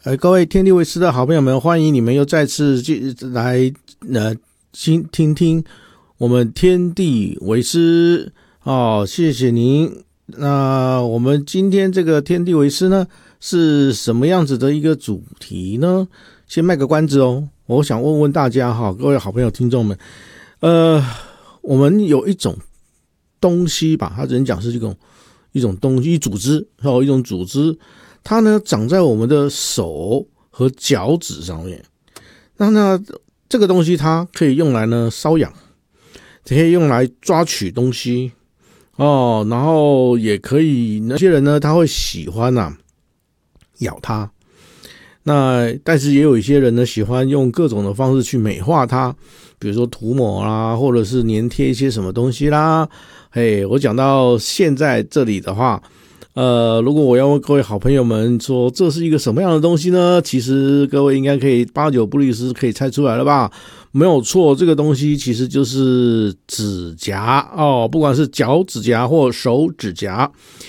各位天地为师的好朋友们，欢迎你们又再次来听听我们天地为师谢谢您。那我们今天这个天地为师呢，是什么样子的一个主题呢？先卖个关子哦，我想问问大家各位好朋友听众们，我们有一种东西吧，它只能讲是一种东西，一种组织。它呢长在我们的手和脚趾上面，那这个东西它可以用来呢瘙痒，可以用来抓取东西然后也可以，那些人呢他会喜欢咬它，但是也有一些人呢喜欢用各种的方式去美化它，比如说涂抹啦，或者是粘贴一些什么东西啦。我讲到现在这里的话，如果我要问各位好朋友们说这是一个什么样的东西呢？其实各位应该可以八九不离十可以猜出来了吧？没有错，这个东西其实就是指甲不管是脚指甲或手指甲。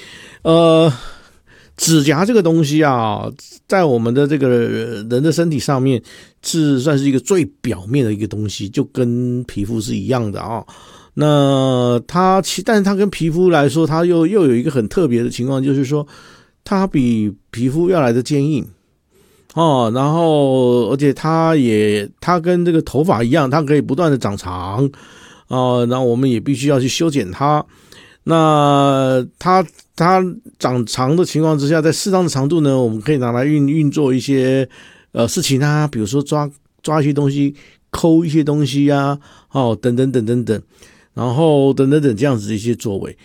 指甲这个东西在我们的这个人的身体上面算是一个最表面的一个东西，就跟皮肤是一样的那但是它跟皮肤来说，它又有一个很特别的情况，就是说它比皮肤要来的坚硬然后而且它跟这个头发一样，它可以不断的长长然后我们也必须要去修剪它。那它长长的情况之下，在适当的长度呢，我们可以拿来运作一些事情比如说抓一些东西，抠一些东西等等，然后等等这样子的一些作为。